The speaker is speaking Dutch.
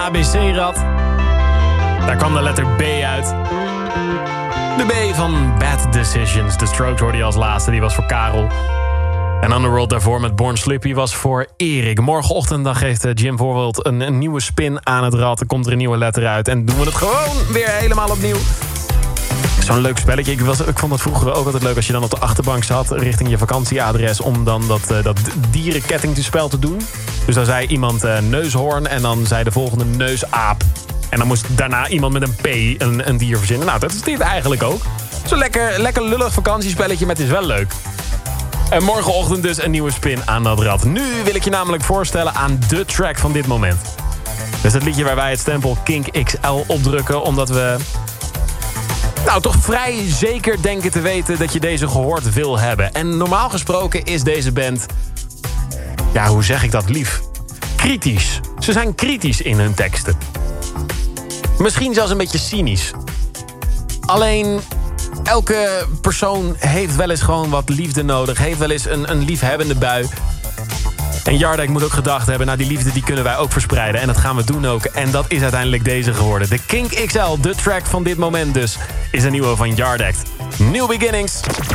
ABC-rad. Daar kwam de letter B uit. De B van Bad Decisions. The Strokes hoorde je als laatste, die was voor Karel. En Underworld daarvoor met Born Slippy was voor Erik. Morgenochtend dan geeft Jim Voorwild een nieuwe spin aan het rad. Er komt er een nieuwe letter uit. En doen we het gewoon weer helemaal opnieuw. Zo'n leuk spelletje. Ik vond het vroeger ook altijd leuk als je dan op de achterbank zat richting je vakantieadres om dan dat dierenkettingspel te doen. Dus dan zei iemand neushoorn en dan zei de volgende neusaap. En dan moest daarna iemand met een P een dier verzinnen. Nou, dat is dit eigenlijk ook. Zo'n lekker lullig vakantiespelletje, maar het is wel leuk. En morgenochtend dus een nieuwe spin aan dat rad. Nu wil ik je namelijk voorstellen aan de track van dit moment. Dus het liedje waar wij het stempel Kink XL opdrukken, omdat we toch vrij zeker denken te weten dat je deze gehoord wil hebben. En normaal gesproken is deze band, ja, hoe zeg ik dat lief? Kritisch. Ze zijn kritisch in hun teksten. Misschien zelfs een beetje cynisch. Alleen, elke persoon heeft wel eens gewoon wat liefde nodig. Heeft wel eens een liefhebbende bui. En Yardek moet ook gedacht hebben, nou die liefde die kunnen wij ook verspreiden. En dat gaan we doen ook. En dat is uiteindelijk deze geworden. De Kink XL, de track van dit moment dus, is een nieuwe van Yardek. New Beginnings.